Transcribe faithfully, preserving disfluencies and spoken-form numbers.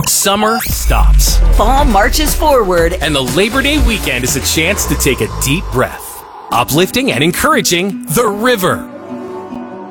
Summer stops. Fall marches forward. And the Labor Day weekend is a chance to take a deep breath. Uplifting and encouraging the river.